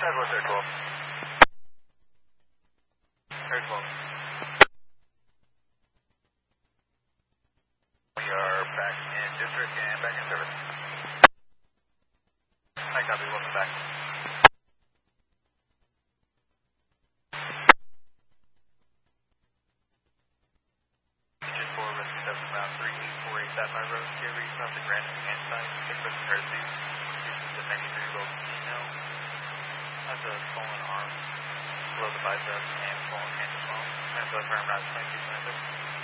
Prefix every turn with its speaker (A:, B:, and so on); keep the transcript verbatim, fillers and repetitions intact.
A: Southwest Air twelve. Air twelve. We are back in district and back in service. I copy, welcome back. Engine four, rescue seven, round three eight four eight Sapphire Road. Here reaching out to Grand and Side. Express courtesy. This is the ninety-three year old female. Has a swollen arm below the bicep and swollen hand as well. Transport firm route twenty-two twenty-six.